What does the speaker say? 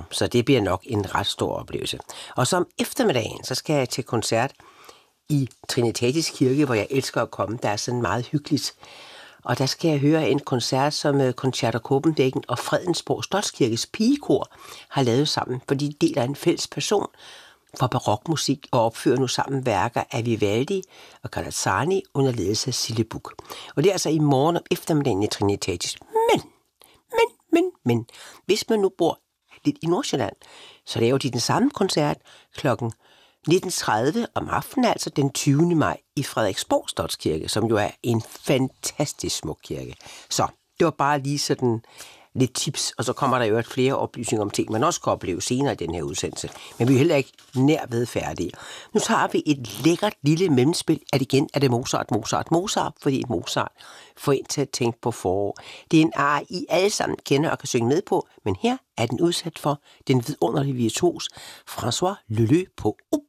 så det bliver nok en ret stor oplevelse. Og så om eftermiddagen, så skal jeg til koncert i Trinitatis Kirke, hvor jeg elsker at komme. Der er sådan meget hyggeligt. Og der skal jeg høre en koncert, som Concerto Copenhagen og Fredensborg Slotskirkes pigekor har lavet sammen, for de deler en fælles passion for barokmusik og opfører nu sammen værker af Vivaldi og Calzani under ledelse af Sille Buch. Og det er altså i morgen om eftermiddagen i Trinitatis. Men, hvis man nu bor lidt i Nordsjælland, så laver de den samme koncert klokken 19.30 om aftenen, altså den 20. maj i Frederiksborg Slotskirke, som jo er en fantastisk smuk kirke. Så det var bare lige sådan lidt tips, og så kommer der jo flere oplysninger om ting, man også kan opleve senere i den her udsendelse. Men vi er heller ikke nær ved færdige. Nu tager vi et lækkert lille mellemspil, at igen er det Mozart, fordi Mozart får en til at tænke på forår. Det er en arie, I alle sammen kender og kan synge med på, men her er den udsat for den vidunderlige virtuos François Leleux på